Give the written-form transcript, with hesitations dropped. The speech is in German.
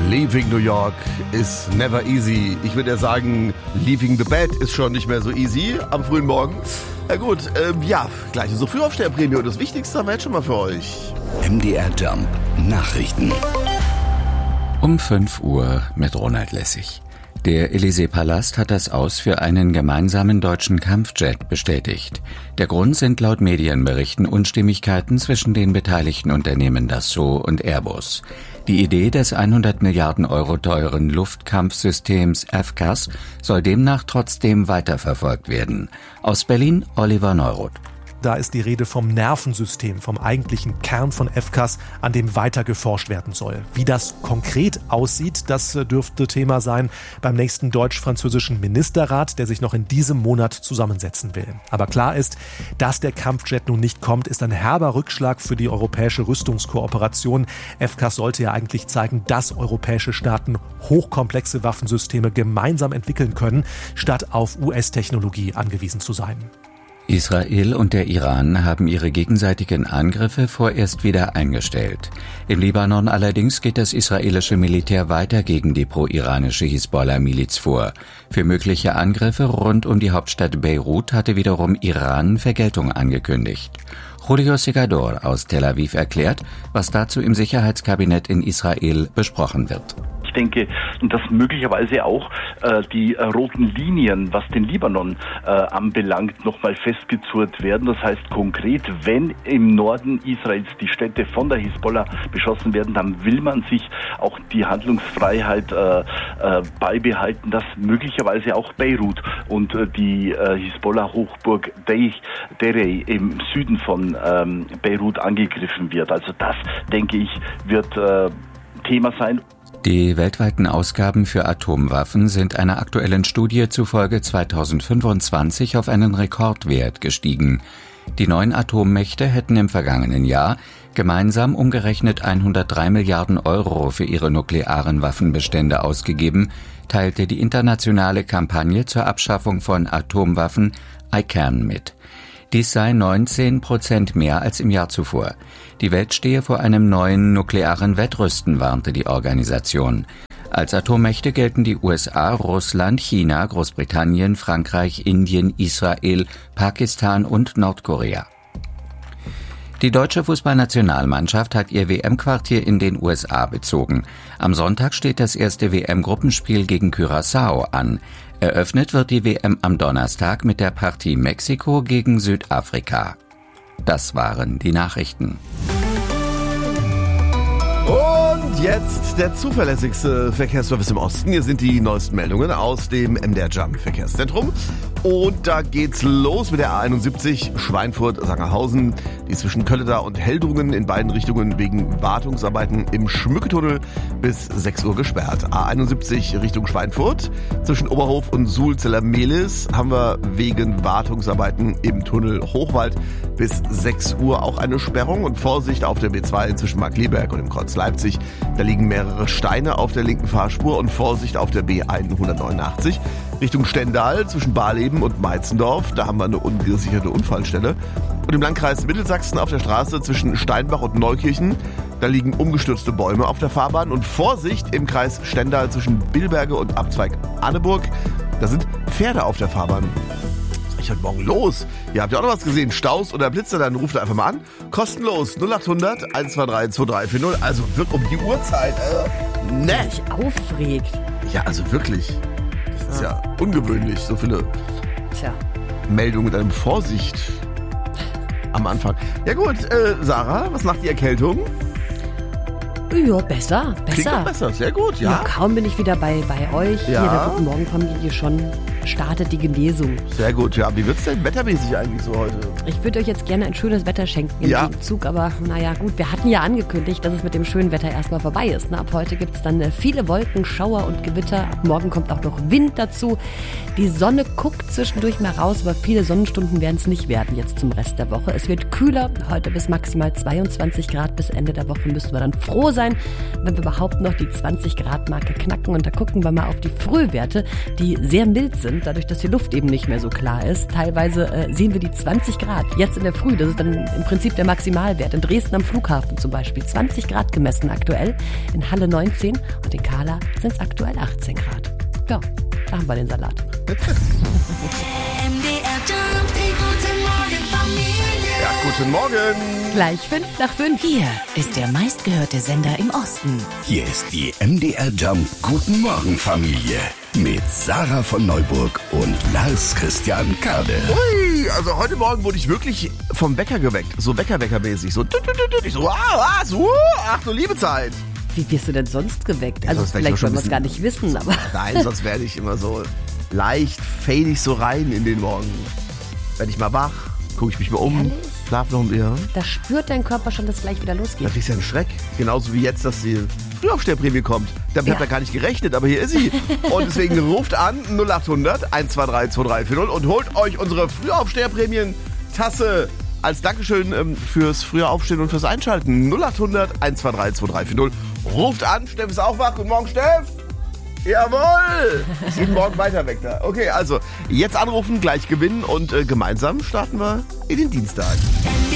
Leaving New York is never easy. Ich würde ja sagen, leaving the bed ist schon nicht mehr so easy am frühen Morgen. Na gut, gleich so Frühaufsteherprämie und das Wichtigste haben wir jetzt schon mal für euch. MDR Jump Nachrichten. Um 5 Uhr mit Ronald Lessig. Der Élysée-Palast hat das Aus für einen gemeinsamen deutschen Kampfjet bestätigt. Der Grund sind laut Medienberichten Unstimmigkeiten zwischen den beteiligten Unternehmen Dassault und Airbus. Die Idee des 100 Milliarden Euro teuren Luftkampfsystems FCAS soll demnach trotzdem weiterverfolgt werden. Aus Berlin Oliver Neuroth. Da ist die Rede vom Nervensystem, vom eigentlichen Kern von FCAS, an dem weiter geforscht werden soll. Wie das konkret aussieht, das dürfte Thema sein beim nächsten deutsch-französischen Ministerrat, der sich noch in diesem Monat zusammensetzen will. Aber klar ist, dass der Kampfjet nun nicht kommt, ist ein herber Rückschlag für die europäische Rüstungskooperation. FCAS sollte ja eigentlich zeigen, dass europäische Staaten hochkomplexe Waffensysteme gemeinsam entwickeln können, statt auf US-Technologie angewiesen zu sein. Israel und der Iran haben ihre gegenseitigen Angriffe vorerst wieder eingestellt. Im Libanon allerdings geht das israelische Militär weiter gegen die pro-iranische Hisbollah-Miliz vor. Für mögliche Angriffe rund um die Hauptstadt Beirut hatte wiederum Iran Vergeltung angekündigt. Julio Segador aus Tel Aviv erklärt, was dazu im Sicherheitskabinett in Israel besprochen wird. Ich denke, dass möglicherweise auch die roten Linien, was den Libanon anbelangt, nochmal festgezurrt werden. Das heißt konkret, wenn im Norden Israels die Städte von der Hisbollah beschossen werden, dann will man sich auch die Handlungsfreiheit beibehalten, dass möglicherweise auch Beirut und die Hisbollah-Hochburg Deirey im Süden von Beirut angegriffen wird. Also das, denke ich, wird Thema sein. Die weltweiten Ausgaben für Atomwaffen sind einer aktuellen Studie zufolge 2025 auf einen Rekordwert gestiegen. Die 9 Atommächte hätten im vergangenen Jahr gemeinsam umgerechnet 103 Milliarden Euro für ihre nuklearen Waffenbestände ausgegeben, teilte die internationale Kampagne zur Abschaffung von Atomwaffen ICAN mit. Dies sei 19% mehr als im Jahr zuvor. Die Welt stehe vor einem neuen nuklearen Wettrüsten, warnte die Organisation. Als Atommächte gelten die USA, Russland, China, Großbritannien, Frankreich, Indien, Israel, Pakistan und Nordkorea. Die deutsche Fußballnationalmannschaft hat ihr WM-Quartier in den USA bezogen. Am Sonntag steht das erste WM-Gruppenspiel gegen Curaçao an. Eröffnet wird die WM am Donnerstag mit der Partie Mexiko gegen Südafrika. Das waren die Nachrichten. Und jetzt der zuverlässigste Verkehrsservice im Osten. Hier sind die neuesten Meldungen aus dem MDR Jump Verkehrszentrum. Und da geht's los mit der A71 Schweinfurt-Sangerhausen, die zwischen Kölleda und Heldrungen in beiden Richtungen wegen Wartungsarbeiten im Schmücketunnel bis 6 Uhr gesperrt. A71 Richtung Schweinfurt, zwischen Oberhof und Sulzeller-Mehlis haben wir wegen Wartungsarbeiten im Tunnel Hochwald bis 6 Uhr auch eine Sperrung. Und Vorsicht auf der B2 zwischen Markkleeberg und dem Kreuz Leipzig. Da liegen mehrere Steine auf der linken Fahrspur und Vorsicht auf der B189 Richtung Stendal zwischen Barleben und Meitzendorf. Da haben wir eine ungesicherte Unfallstelle. Und im Landkreis Mittelsachsen auf der Straße zwischen Steinbach und Neukirchen. Da liegen umgestürzte Bäume auf der Fahrbahn. Und Vorsicht im Kreis Stendal zwischen Billberge und Abzweig Anneburg. Da sind Pferde auf der Fahrbahn. Was ist heute Morgen los? Ihr habt ja auch noch was gesehen. Staus oder Blitzer, dann ruft einfach mal an. Kostenlos 0800 123 2340. Also wirklich um die Uhrzeit. Ne. Mich aufregt. Ja, also wirklich. Das ist ja ungewöhnlich, so viele Meldungen mit einem Vorsicht am Anfang. Ja gut, Sarah, was macht die Erkältung? Ja, besser. Klingt doch besser, sehr gut, ja. Kaum bin ich wieder bei euch. Ja. Hier, der Guten Morgen-Familie, schon startet die Genesung. Sehr gut, ja. Wie wird's denn wettermäßig eigentlich so heute? Ich würde euch jetzt gerne ein schönes Wetter schenken im Gegenzug, aber naja gut, wir hatten ja angekündigt, dass es mit dem schönen Wetter erstmal vorbei ist. Ab heute gibt's dann viele Wolken, Schauer und Gewitter. Ab morgen kommt auch noch Wind dazu. Die Sonne guckt zwischendurch mal raus, aber viele Sonnenstunden werden es nicht werden jetzt zum Rest der Woche. Es wird kühler, heute bis maximal 22 Grad. Bis Ende der Woche müssen wir dann froh sein, wenn wir überhaupt noch die 20 Grad Marke knacken. Und da gucken wir mal auf die Frühwerte, die sehr mild sind. sind, dadurch, dass die Luft eben nicht mehr so klar ist. Teilweise sehen wir die 20 Grad. Jetzt in der Früh, das ist dann im Prinzip der Maximalwert. In Dresden am Flughafen zum Beispiel 20 Grad gemessen aktuell. In Halle 19 und in Kahla sind es aktuell 18 Grad. Ja, da haben wir den Salat. Ja, guten Morgen. Gleich 5:05. Hier ist der meistgehörte Sender im Osten. Hier ist die MDR Jump Guten Morgen Familie mit Sarah von Neuburg und Lars Christian Kade. Ui, also heute Morgen wurde ich wirklich vom Wecker geweckt. So Wecker-Wecker-mäßig. So, ich so, ach du liebe Zeit. Wie wirst du denn sonst geweckt? Ja, Also sonst wär ich vielleicht doch schon wollen wir ein es gar nicht wissen, aber... Nein, sonst werde ich immer so leicht, fade ich so rein in den Morgen. Werde ich mal wach, gucke ich mich mal um, Ehrlich? schlaf noch ein bisschen. Da spürt dein Körper schon, dass es gleich wieder Da losgeht. kriegst du ja einen Schreck. Genauso wie jetzt, dass die Frühaufsteherprämie kommt. Damit habt ihr gar nicht gerechnet, aber hier ist sie. Und deswegen ruft an 0800 123 2340 und holt euch unsere Frühaufsteherprämien-Tasse als Dankeschön fürs frühe Aufstehen und fürs Einschalten. 0800 123 2340. Ruft an, Steff ist auch wach. Guten Morgen, Steff. Jawohl! Jeden Morgen weiter weg da. Okay, also jetzt anrufen, gleich gewinnen und gemeinsam starten wir in den Dienstag.